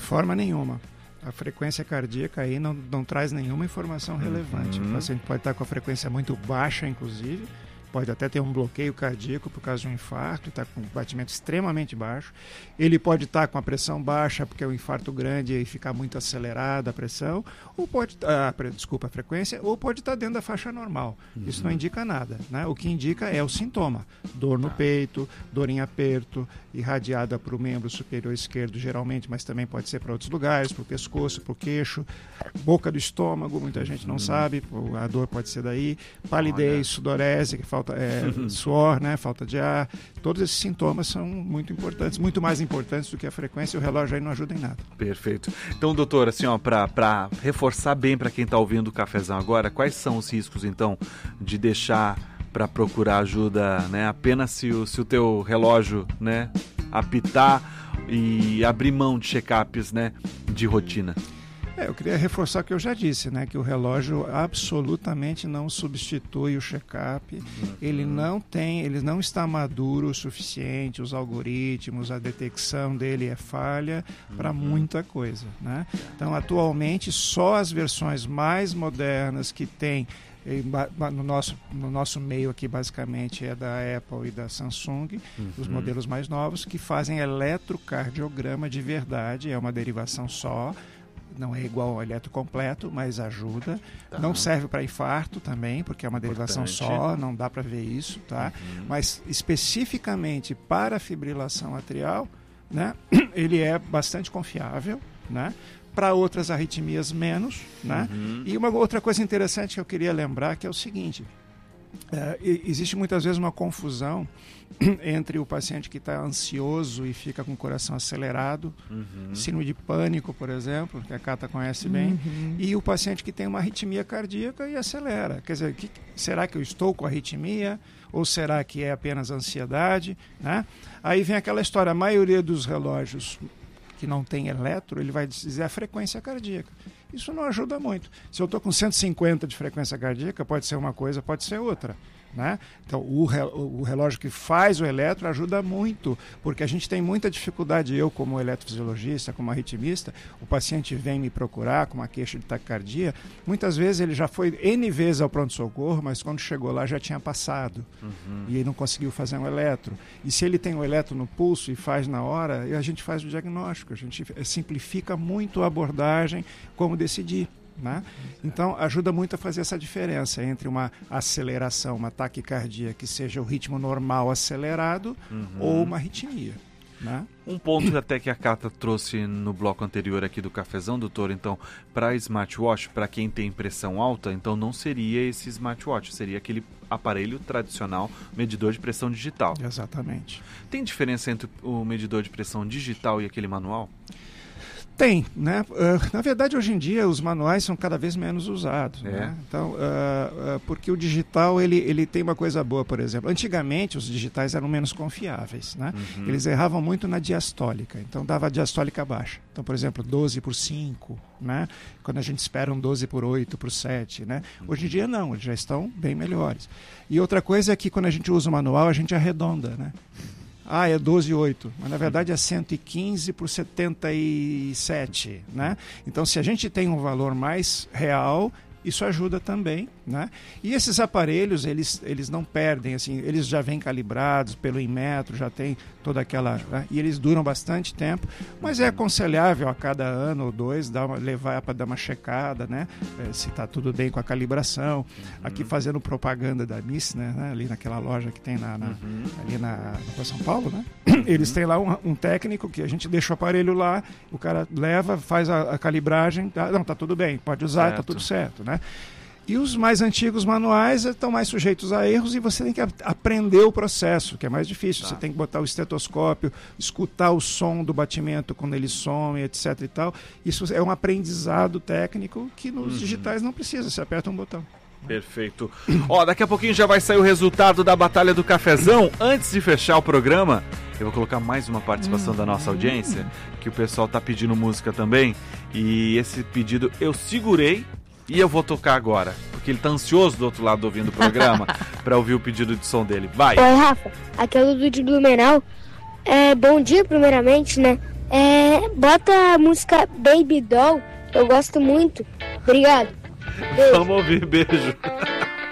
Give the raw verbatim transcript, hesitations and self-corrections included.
forma nenhuma. A frequência cardíaca aí não, não traz nenhuma informação relevante. Uhum. O paciente pode estar com a frequência muito baixa, inclusive, pode até ter um bloqueio cardíaco por causa de um infarto, está com um batimento extremamente baixo. Ele pode estar com a pressão baixa porque é um infarto grande e ficar muito acelerada a pressão, ou pode, ah, desculpa, a frequência, ou pode estar dentro da faixa normal. Uhum. Isso não indica nada, né? O que indica é o sintoma: dor no peito, dor em aperto, irradiada para o membro superior esquerdo geralmente, mas também pode ser para outros lugares, para o pescoço, para o queixo, boca do estômago, muita gente não uhum. sabe, a dor pode ser daí, palidez, Olha. sudorese, que falta é, suor, né, falta de ar. Todos esses sintomas são muito importantes, muito mais importantes do que a frequência, e o relógio aí não ajuda em nada. Perfeito. Então, doutor, assim, ó, para reforçar bem para quem está ouvindo o Cafezão agora, quais são os riscos, então, de deixar para procurar ajuda, né, apenas se o, se o teu relógio, né, apitar e abrir mão de check-ups, né, de rotina? É, eu queria reforçar o que eu já disse, né, que o relógio absolutamente não substitui o check-up, uhum. ele não tem, ele não está maduro o suficiente, os algoritmos, a detecção dele é falha uhum. para muita coisa, né? Então, atualmente, só as versões mais modernas que tem no nosso, no nosso meio aqui, basicamente, é da Apple e da Samsung, uhum. os modelos mais novos, que fazem eletrocardiograma de verdade, é uma derivação só. Não é igual ao eletro completo, mas ajuda. Tá. Não serve para infarto também, porque é uma derivação Importante. só, não dá para ver isso, tá? Uhum. Mas especificamente para a fibrilação atrial, né, ele é bastante confiável, né? Para outras arritmias menos, né? Uhum. E uma outra coisa interessante que eu queria lembrar, que é o seguinte: é, existe muitas vezes uma confusão entre o paciente que está ansioso e fica com o coração acelerado, uhum. síndrome de pânico, por exemplo, que a Cata conhece bem, uhum. e o paciente que tem uma arritmia cardíaca e acelera. Quer dizer, que, será que eu estou com arritmia? Ou será que é apenas ansiedade? Né? Aí vem aquela história: a maioria dos relógios que não tem eletro, ele vai dizer a frequência cardíaca. Isso não ajuda muito. Se eu estou com cento e cinquenta de frequência cardíaca, pode ser uma coisa, pode ser outra, né? Então, o, re, o relógio que faz o eletro ajuda muito, porque a gente tem muita dificuldade. Eu, como eletrofisiologista, como arritmista, o paciente vem me procurar com uma queixa de taquicardia, muitas vezes ele já foi N vezes ao pronto-socorro, mas quando chegou lá já tinha passado, uhum. e ele não conseguiu fazer um eletro. E se ele tem o eletro no pulso e faz na hora, a gente faz o diagnóstico, a gente simplifica muito a abordagem, como decidir. Né? Então, ajuda muito a fazer essa diferença entre uma aceleração, uma taquicardia que seja o ritmo normal acelerado, uhum. ou uma arritmia. Né? Um ponto até que a Cata trouxe no bloco anterior aqui do Cafezão, doutor, então, para smartwatch, para quem tem pressão alta, então não seria esse smartwatch, seria aquele aparelho tradicional, medidor de pressão digital. Exatamente. Tem diferença entre o medidor de pressão digital e aquele manual? Tem, né? Uh, na verdade, hoje em dia, os manuais são cada vez menos usados. É. Né? Então, uh, uh, porque o digital, ele, ele tem uma coisa boa, por exemplo. Antigamente, os digitais eram menos confiáveis, né? Uhum. Eles erravam muito na diastólica, então dava a diastólica baixa. Então, por exemplo, doze por cinco, né? Quando a gente espera um doze por oito, por sete, né? Hoje em dia, não, eles já estão bem melhores. E outra coisa é que quando a gente usa o manual, a gente arredonda, né? Ah, é doze por oito, mas na verdade é cento e quinze por setenta e sete, né? Então, se a gente tem um valor mais real, isso ajuda também, né? E esses aparelhos, eles, eles não perdem, assim, eles já vêm calibrados pelo Inmetro, já tem toda aquela... Né? E eles duram bastante tempo, mas é aconselhável a cada ano ou dois dar uma, levar para dar uma checada, né? É, se está tudo bem com a calibração. Uhum. Aqui fazendo propaganda da Missner, né? Ali naquela loja que tem na, na, uhum. ali na, na São Paulo, né? Uhum. Eles têm lá um, um técnico que a gente deixa o aparelho lá, o cara leva, faz a, a calibragem, tá? Não, tá tudo bem, pode usar, certo. Tá tudo certo, né? E os mais antigos manuais estão mais sujeitos a erros e você tem que aprender o processo, que é mais difícil. Tá. Você tem que botar o estetoscópio, escutar o som do batimento quando ele some, etc e tal. Isso é um aprendizado técnico que nos uhum. digitais não precisa, você aperta um botão. Perfeito. Ó, daqui a pouquinho já vai sair o resultado da Batalha do Cafezão. Antes de fechar o programa, eu vou colocar mais uma participação da nossa audiência, que o pessoal tá pedindo música também. E esse pedido eu segurei e eu vou tocar agora, porque ele tá ansioso do outro lado ouvindo o programa para ouvir o pedido de som dele. Vai! Oi, Rafa, aqui é o Dudu de Blumenau. É, bom dia, primeiramente, né? É, bota a música Baby Doll, eu gosto muito. Obrigado. Beijo. Vamos ouvir, beijo.